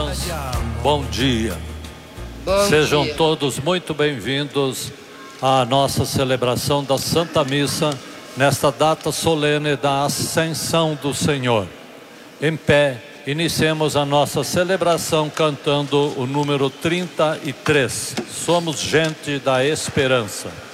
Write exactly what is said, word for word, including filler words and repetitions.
irmãos, bom dia. Bom Sejam dia. todos muito bem-vindos à nossa celebração da Santa Missa, nesta data solene da Ascensão do Senhor. Em pé, iniciemos a nossa celebração cantando o número trinta e três. Somos gente da esperança.